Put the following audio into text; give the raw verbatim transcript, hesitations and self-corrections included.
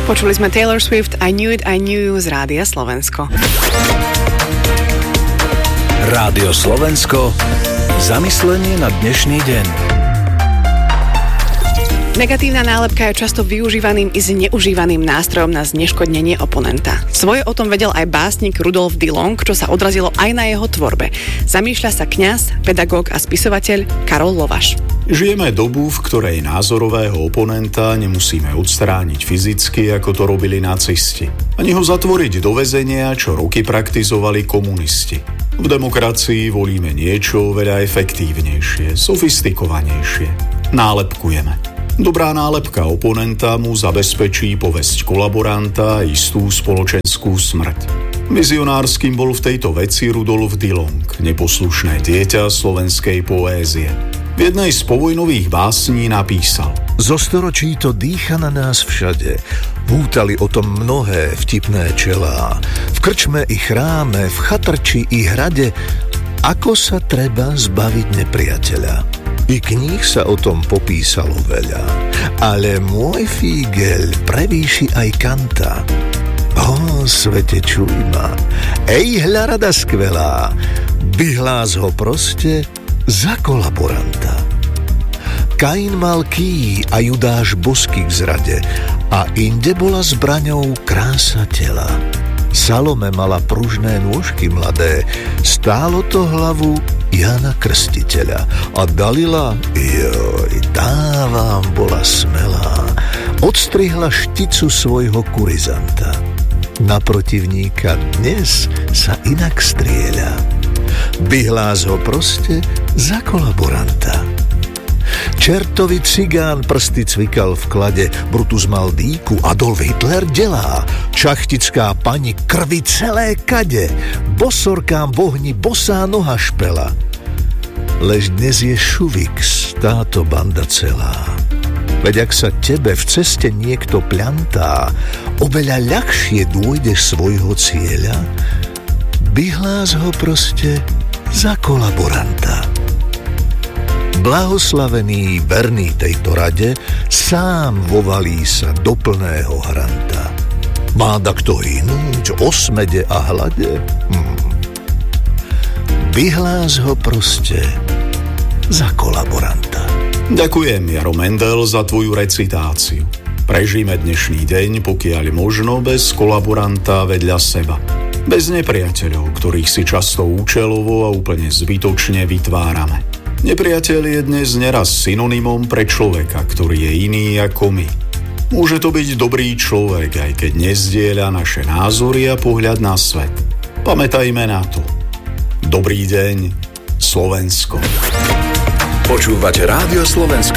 Počuli sme Taylor Swift I Knew It, I Knew You z Rádia Slovensko. Rádio Slovensko. Zamyslenie na dnešný deň. Negatívna nálepka je často využívaným i zneužívaným nástrojom na zneškodnenie oponenta. Svoje o tom vedel aj básnik Rudolf Dillong, čo sa odrazilo aj na jeho tvorbe. Zamýšľa sa kňaz, pedagóg a spisovateľ Karol Lovaš. Žijeme dobu, v ktorej názorového oponenta nemusíme odstrániť fyzicky, ako to robili nacisti. Ani ho zatvoriť do väzenia, čo roky praktizovali komunisti. V demokracii volíme niečo veľa efektívnejšie, sofistikovanejšie. Nálepkujeme. Dobrá nálepka oponenta mu zabezpečí povesť kolaboranta a istú spoločenskú smrť. Vizionárskym bol v tejto veci Rudolf Dillong, neposlušné dieťa slovenskej poézie. V jednej z povojnových básní napísal: Zo storočí to dýcha na nás všade. Hútali o tom mnohé vtipné čelá. V krčme i chráme, v chatrči i hrade, ako sa treba zbaviť nepriateľa. I kníh sa o tom popísalo veľa, ale môj fígel prevýši aj Kanta. Ó, svete, čuj ma, ej, hľa rada skvelá, vyhlás ho proste za kolaboranta. Kain mal ký a Judáš bosky k zrade a inde bola zbraňou krása tela. Salome mala pružné nôžky mladé, stálo to hlavu Jana Krstiteľa. A Dalila, joj, tá vám bola smelá, odstrihla šticu svojho kurizanta. Na protivníka dnes sa inak strieľa. Vyhlás ho proste za kolaboranta. Čertový cigán prsty cvikal v klade, Brutus mal dýku, Adolf Hitler delá, šachtická pani krvi celé kade, bosorkám v ohni bosá noha špela. Lež dnes je Šuvix, táto banda celá. Veď ak sa tebe v ceste niekto pľantá, oveľa ľahšie dôjdeš svojho cieľa, vyhlás ho proste za kolaboranta. Blahoslavený, verný tejto rade, sám vovalí sa do plného hranta. Má da kto hynúť o smede a hlade? Hm. Vyhlás ho proste za kolaboranta. Ďakujem, Jaro Mendel, za tvoju recitáciu. Prežíme dnešný deň, pokiaľ možno, bez kolaboranta vedľa seba. Bez nepriateľov, ktorých si často účelovo a úplne zbytočne vytvárame. Nepriateľ je dnes neraz synonymom pre človeka, ktorý je iný ako my. Môže to byť dobrý človek, aj keď nezdieľa naše názory a pohľad na svet. Pamätajme na to. Dobrý deň, Slovensko. Počúvate Rádio Slovensko.